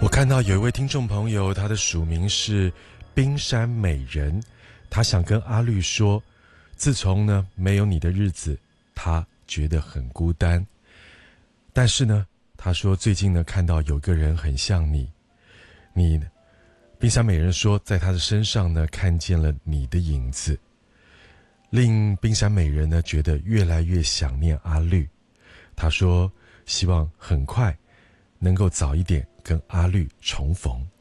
我看到有一位听众朋友，他的署名是冰山美人，他想跟阿绿说，自从呢没有你的日子，他觉得很孤单。但是呢，他说最近呢看到有个人很像你，冰山美人说在他的身上呢看见了你的影子，令冰山美人呢觉得越来越想念阿绿。他说希望很快能够早一点跟阿绿重逢。